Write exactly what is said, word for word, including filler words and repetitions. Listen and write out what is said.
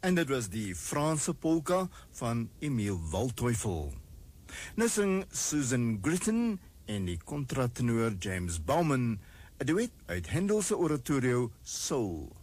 En dit was die Franse polka van Emile Waldteufel. Nou sing Susan Gritton en die contratenor James Bauman 'n duet uit Handel se oratorio Soul.